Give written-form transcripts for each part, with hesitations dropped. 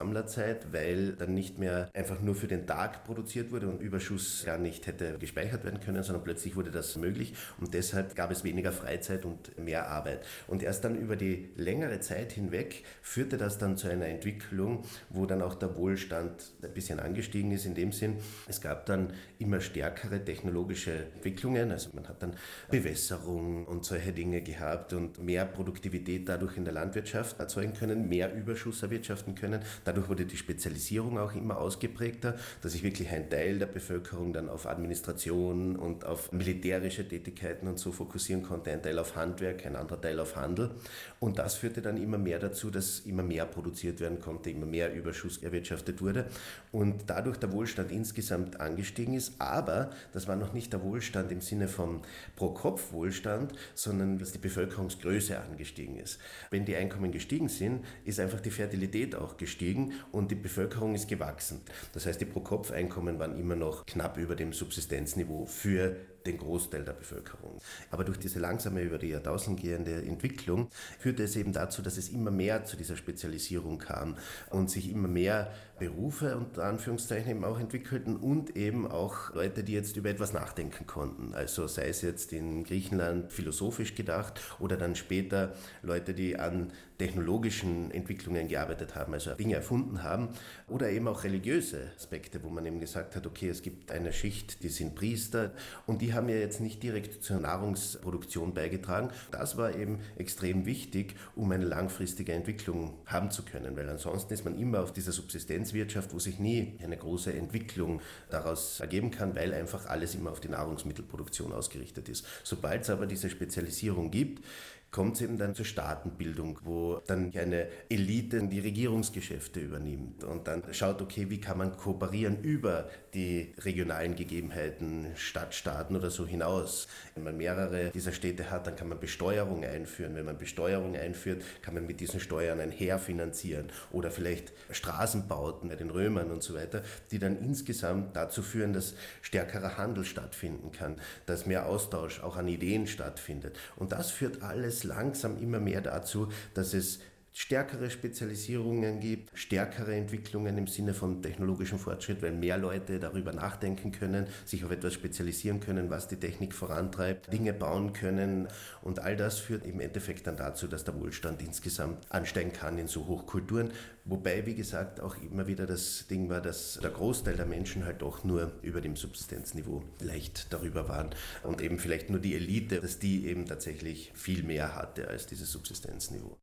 Sammlerzeit, weil dann nicht mehr einfach nur für den Tag produziert wurde und Überschuss gar nicht hätte gespeichert werden können, sondern plötzlich wurde das möglich und deshalb gab es weniger Freizeit und mehr Arbeit. Und erst dann über die längere Zeit hinweg führte das dann zu einer Entwicklung, wo dann auch der Wohlstand ein bisschen angestiegen ist in dem Sinn, es gab dann immer stärkere technologische Entwicklungen, also man hat dann Bewässerung und solche Dinge gehabt und mehr Produktivität dadurch in der Landwirtschaft erzeugen können, mehr Überschuss erwirtschaften können. Dadurch wurde die Spezialisierung auch immer ausgeprägter, dass sich wirklich ein Teil der Bevölkerung dann auf Administration und auf militärische Tätigkeiten und so fokussieren konnte, ein Teil auf Handwerk, ein anderer Teil auf Handel. Und das führte dann immer mehr dazu, dass immer mehr produziert werden konnte, immer mehr Überschuss erwirtschaftet wurde und dadurch der Wohlstand insgesamt angestiegen ist. Aber das war noch nicht der Wohlstand im Sinne von Pro-Kopf-Wohlstand, sondern dass die Bevölkerungsgröße angestiegen ist. Wenn die Einkommen gestiegen sind, ist einfach die Fertilität auch gestiegen und die Bevölkerung ist gewachsen. Das heißt, die Pro-Kopf-Einkommen waren immer noch knapp über dem Subsistenzniveau für den Großteil der Bevölkerung. Aber durch diese langsame, über die Jahrtausend gehende Entwicklung führte es eben dazu, dass es immer mehr zu dieser Spezialisierung kam und sich immer mehr Berufe unter Anführungszeichen eben auch entwickelten und eben auch Leute, die jetzt über etwas nachdenken konnten. Also sei es jetzt in Griechenland philosophisch gedacht oder dann später Leute, die an technologischen Entwicklungen gearbeitet haben, also Dinge erfunden haben oder eben auch religiöse Aspekte, wo man eben gesagt hat, okay, es gibt eine Schicht, die sind Priester und die haben ja jetzt nicht direkt zur Nahrungsproduktion beigetragen. Das war eben extrem wichtig, um eine langfristige Entwicklung haben zu können, weil ansonsten ist man immer auf dieser Subsistenzwirtschaft, wo sich nie eine große Entwicklung daraus ergeben kann, weil einfach alles immer auf die Nahrungsmittelproduktion ausgerichtet ist. Sobald es aber diese Spezialisierung gibt, kommt es eben dann zur Staatenbildung, wo dann eine Elite die Regierungsgeschäfte übernimmt und dann schaut, okay, wie kann man kooperieren über die regionalen Gegebenheiten, Stadtstaaten oder so hinaus. Wenn man mehrere dieser Städte hat, dann kann man Besteuerung einführen. Wenn man Besteuerung einführt, kann man mit diesen Steuern ein Heer finanzieren oder vielleicht Straßenbauten bei den Römern und so weiter, die dann insgesamt dazu führen, dass stärkerer Handel stattfinden kann, dass mehr Austausch auch an Ideen stattfindet. Und das führt alles langsam immer mehr dazu, dass es stärkere Spezialisierungen gibt, stärkere Entwicklungen im Sinne von technologischem Fortschritt, weil mehr Leute darüber nachdenken können, sich auf etwas spezialisieren können, was die Technik vorantreibt, Dinge bauen können und all das führt im Endeffekt dann dazu, dass der Wohlstand insgesamt ansteigen kann in so Hochkulturen, wobei, wie gesagt, auch immer wieder das Ding war, dass der Großteil der Menschen halt doch nur über dem Subsistenzniveau leicht darüber waren und eben vielleicht nur die Elite, dass die eben tatsächlich viel mehr hatte als dieses Subsistenzniveau.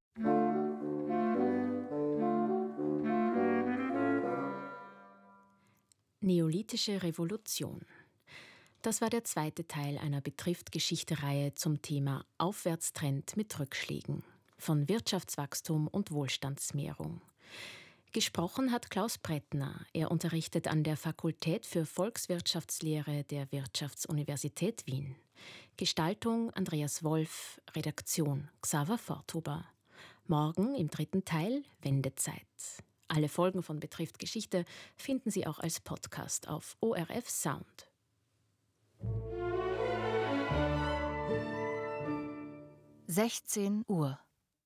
Neolithische Revolution. Das war der zweite Teil einer Betrifft-Geschichte-Reihe zum Thema Aufwärtstrend mit Rückschlägen von Wirtschaftswachstum und Wohlstandsmehrung. Gesprochen hat Klaus Brettner. Er unterrichtet an der Fakultät für Volkswirtschaftslehre der Wirtschaftsuniversität Wien. Gestaltung Andreas Wolf, Redaktion Xaver Forthuber. Morgen im dritten Teil Wendezeit. Alle Folgen von Betrifft Geschichte finden Sie auch als Podcast auf ORF Sound. Uhr.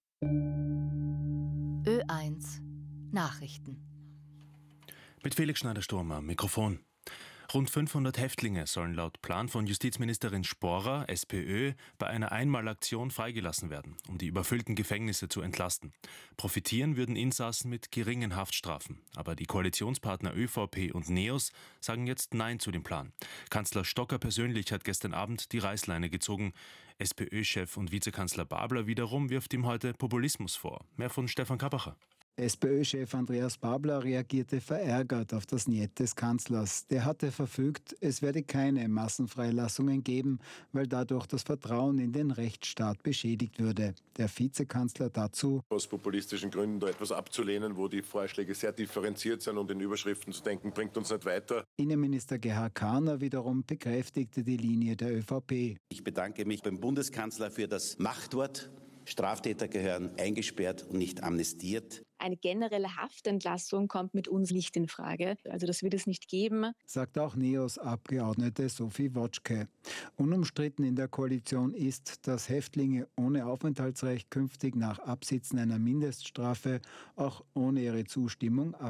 Ö1 Nachrichten. Mit Felix Schneider-Sturm am Mikrofon. Rund 500 Häftlinge sollen laut Plan von Justizministerin Sporer, SPÖ, bei einer Einmalaktion freigelassen werden, um die überfüllten Gefängnisse zu entlasten. Profitieren würden Insassen mit geringen Haftstrafen. Aber die Koalitionspartner ÖVP und NEOS sagen jetzt Nein zu dem Plan. Kanzler Stocker persönlich hat gestern Abend die Reißleine gezogen. SPÖ-Chef und Vizekanzler Babler wiederum wirft ihm heute Populismus vor. Mehr von Stefan Kabacher. SPÖ-Chef Andreas Babler reagierte verärgert auf das Niet des Kanzlers. Der hatte verfügt, es werde keine Massenfreilassungen geben, weil dadurch das Vertrauen in den Rechtsstaat beschädigt würde. Der Vizekanzler dazu: Aus populistischen Gründen da etwas abzulehnen, wo die Vorschläge sehr differenziert sind und in Überschriften zu denken, bringt uns nicht weiter. Innenminister Gerhard Kahner wiederum bekräftigte die Linie der ÖVP. Ich bedanke mich beim Bundeskanzler für das Machtwort, Straftäter gehören eingesperrt und nicht amnestiert. Eine generelle Haftentlassung kommt mit uns nicht in Frage. Also das wird es nicht geben. Sagt auch NEOS-Abgeordnete Sophie Wotschke. Unumstritten in der Koalition ist, dass Häftlinge ohne Aufenthaltsrecht künftig nach Absitzen einer Mindeststrafe auch ohne ihre Zustimmung